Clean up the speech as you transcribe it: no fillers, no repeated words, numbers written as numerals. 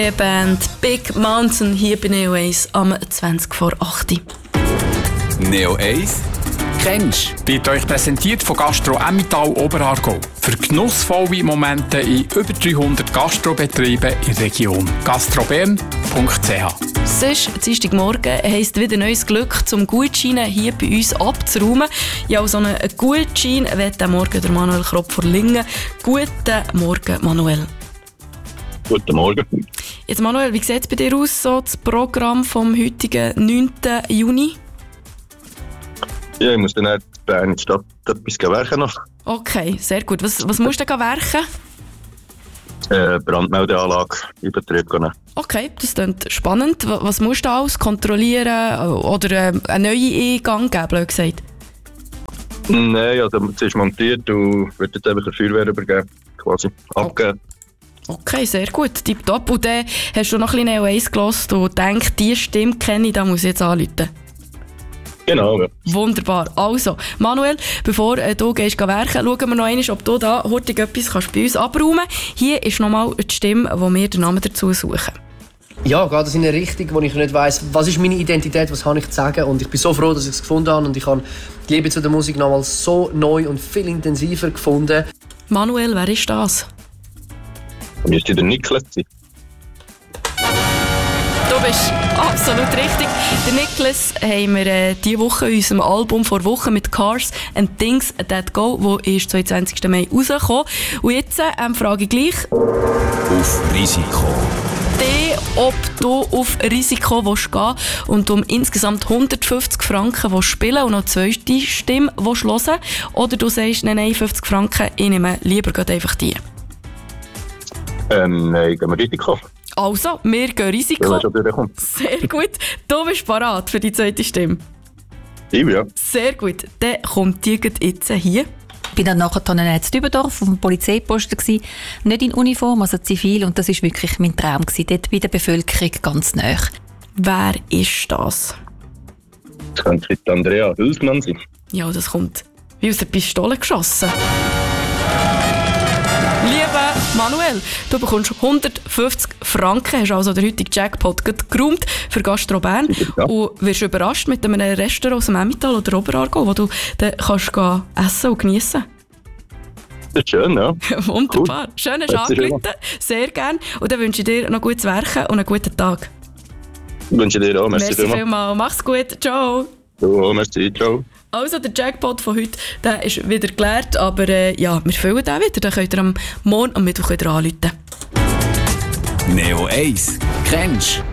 Band Big Mountain hier bei Neo 1 am 20 vor 8. Neo 1 kennst wird euch präsentiert von Gastro Emmental Oberaargau. Für genussvolle Momente in über 300 Gastrobetrieben in der Region. gastrobern.ch. Es ist Dienstagmorgen, heisst wieder neues Glück, zum Gutscheine hier bei uns abzuräumen. Ja, so einen Gutschein will Morgen der Manuel Kropp von Lingen. Guten Morgen, Manuel. Guten Morgen. Jetzt Manuel, wie sieht es bei dir aus, so das Programm vom heutigen 9. Juni? Ja, ich muss dann in der Stadt etwas werken noch. Okay, sehr gut. Was musst du denn werken? Brandmeldeanlage in Betrieb nehmen. Okay, das klingt spannend. Was musst du alles kontrollieren oder einen neuen Eingang geben, blöd gesagt? Nein, also es ist montiert und wird jetzt einfach eine Feuerwehr übergeben, quasi abgeben. Okay, sehr gut, tipptopp. Und dann hast du noch ein bisschen Neo 1 gehört und denkst, diese Stimme kenne ich, da muss ich jetzt anrufen. Genau, ja. Wunderbar. Also, Manuel, bevor du gehst werken, schauen wir noch einmal, ob du da hurtig etwas bei uns abräumen kannst. Hier ist nochmal die Stimme, wo wir den Namen dazu suchen. Ja, geht das in eine Richtung, wo ich nicht weiss, was ist meine Identität, was habe ich zu sagen. Und ich bin so froh, dass ich es gefunden habe und ich habe die Liebe zu der Musik nochmals so neu und viel intensiver gefunden. Manuel, wer ist das? Müsste der Niklas sein. Du bist absolut richtig. Der Niklas haben wir diese Woche in unserem Album vor Wochen mit Cars and Things That Go, wo ist 22. Mai rausgekommen. Und jetzt frage ich gleich. Auf Risiko. Ob du auf Risiko willst gehen und um insgesamt 150 Franken willst spielen und noch 2. Stimme willst hören, oder du sagst, nein, 50 Franken, ich nehme lieber einfach die. Nein, gehen wir Risiko. Also, wir gehen Risiko. Ja, sehr gut. Du bist parat für die 2. Stimme. Ja. Sehr gut. Dann kommt die jetzt hier. Ich war dann nachher in Dübendorf auf dem Polizeiposten, nicht in Uniform, also zivil, und das war wirklich mein Traum, dort bei der Bevölkerung ganz nah. Wer ist das? Das könnte Andrea Hülsmann sein. Ja, das kommt wie aus der Pistole geschossen. Lieber Manuel, du bekommst 150 Franken, hast also den heutigen Jackpot geräumt für Gastro Bern und wirst überrascht mit einem Restaurant aus dem Emmental oder Oberaargau, wo du dann kannst essen und geniessen. Das ist schön, ja. Wunderbar. Cool. Schön, hast du angerufen. Sehr gerne. Und dann wünsche ich dir noch gutes Werken und einen guten Tag. Ich wünsche dir auch. Merci vielmals. Mach's gut. Ciao. Ja, merci. Ciao. Also, der Jackpot von heute, der ist wieder geleert, aber ja, wir füllen den wieder. Dann könnt ihr am Morgen am Mittwoch wieder anrufen. Neo 1 kennst